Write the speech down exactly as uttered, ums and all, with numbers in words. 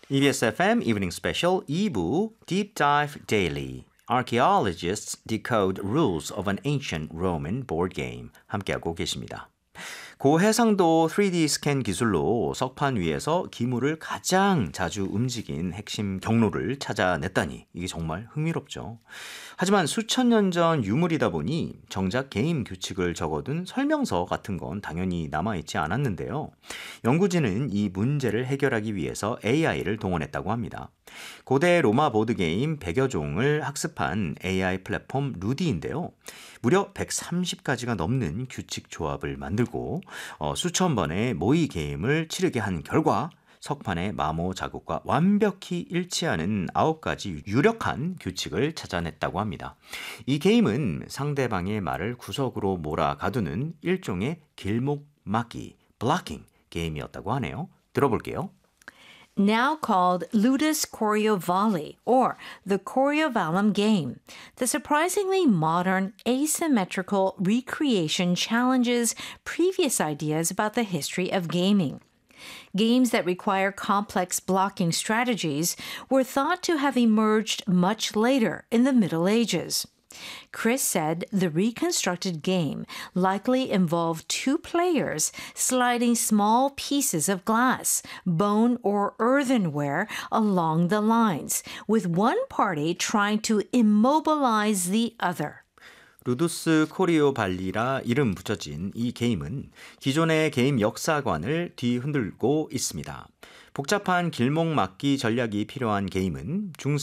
이비에스 에프엠 Evening Special 이 부 Deep Dive Daily Archaeologists Decode Rules of an Ancient Roman Board Game 함께하고 계십니다. 고해상도 쓰리디 스캔 기술로 석판 위에서 기물을 가장 자주 움직인 핵심 경로를 찾아냈다니 이게 정말 흥미롭죠. 하지만 수천 년 전 유물이다 보니 정작 게임 규칙을 적어둔 설명서 같은 건 당연히 남아있지 않았는데요. 연구진은 이 문제를 해결하기 위해서 에이아이를 동원했다고 합니다. 고대 로마 보드게임 백여 종을 학습한 에이아이 플랫폼 루디인데요. 무려 백삼십 가지가 넘는 규칙 조합을 만들고 어, 수천 번의 모의 게임을 치르게 한 결과 석판의 마모 자국과 완벽히 일치하는 아홉 가지 유력한 규칙을 찾아냈다고 합니다. 이 게임은 상대방의 말을 구석으로 몰아가두는 일종의 길목막이, blocking 게임이었다고 하네요. 들어볼게요. Now called Ludus Coriovalli, or the Coriovalum game, the surprisingly modern asymmetrical recreation challenges previous ideas about the history of gaming. Games that require complex blocking strategies were thought to have emerged much later in the Middle Ages. Chris said the reconstructed game likely involved two players sliding small pieces of glass, bone, or earthenware along the lines, with one party trying to immobilize the other. 루두스 코리오 발리라 이름 붙여진 이 게임은 기존의 게임 역사관을 뒤흔들고 있습니다. 복잡한 길목막기 전략이 필요한 게임은 중